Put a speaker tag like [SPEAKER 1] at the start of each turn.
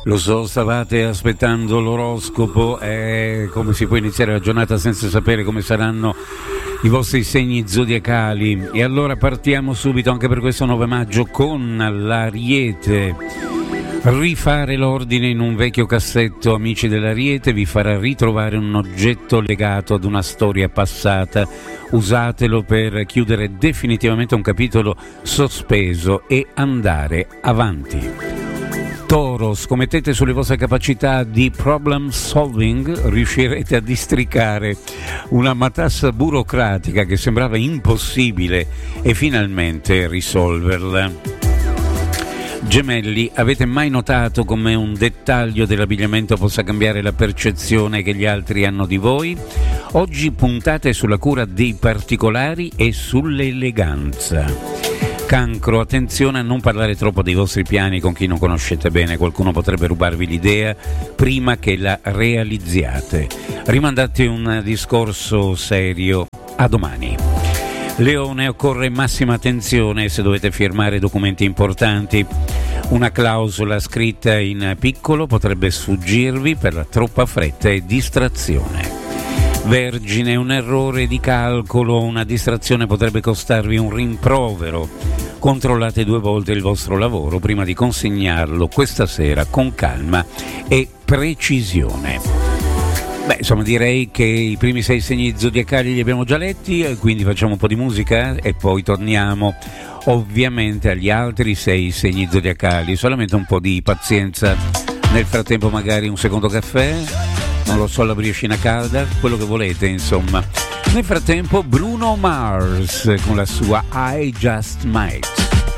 [SPEAKER 1] Lo so, stavate aspettando l'oroscopo, come si può iniziare la giornata senza sapere come saranno i vostri segni zodiacali? E allora partiamo subito anche per questo 9 maggio con l'Ariete. Rifare l'ordine in un vecchio cassetto, amici dell'Ariete, vi farà ritrovare un oggetto legato ad una storia passata. Usatelo per chiudere definitivamente un capitolo sospeso e andare avanti. Toro, scommettete sulle vostre capacità di problem solving, riuscirete a districare una matassa burocratica che sembrava impossibile e finalmente risolverla. Gemelli, avete mai notato come un dettaglio dell'abbigliamento possa cambiare la percezione che gli altri hanno di voi? Oggi puntate sulla cura dei particolari e sull'eleganza. Cancro, attenzione a non parlare troppo dei vostri piani con chi non conoscete bene, qualcuno potrebbe rubarvi l'idea prima che la realizziate. Rimandate un discorso serio a domani. Leone, occorre massima attenzione se dovete firmare documenti importanti. Una clausola scritta in piccolo potrebbe sfuggirvi per la troppa fretta e distrazione. Vergine, un errore di calcolo, una distrazione potrebbe costarvi un rimprovero. Controllate 2 volte il vostro lavoro prima di consegnarlo questa sera con calma e precisione. Beh, insomma, direi che i primi 6 segni zodiacali li abbiamo già letti, quindi facciamo un po' di musica e poi torniamo ovviamente agli altri 6 segni zodiacali. Solamente un po' di pazienza, nel frattempo magari un secondo caffè, non lo so, la brioscina calda, quello che volete, insomma. Nel frattempo Bruno Mars con la sua I Just Might.